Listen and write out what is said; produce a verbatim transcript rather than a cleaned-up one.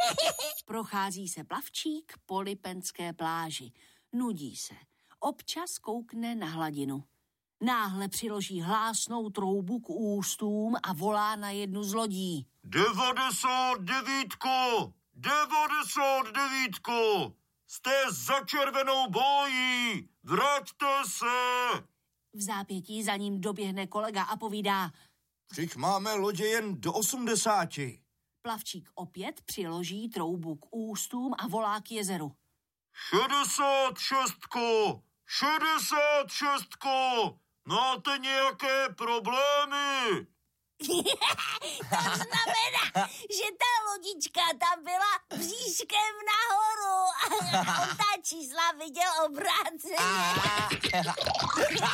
Prochází se plavčík po lipenské pláži. Nudí se. Občas koukne na hladinu. Náhle přiloží hlásnou troubu k ústům a volá na jednu z lodí. Devadesát devítko! Devadesát devítko! Jste za červenou bojí! Vraťte se! V zápětí za ním doběhne kolega a povídá. Vždyť máme lodě jen do osmdesáti. Plavčík opět přiloží troubu k ústům a volá k jezeru. Šedesát šestko! Šedesát šestko! Máte nějaké problémy? To znamená, že ta lodička tam byla bříškem nahoru a on ta čísla viděl obráceně.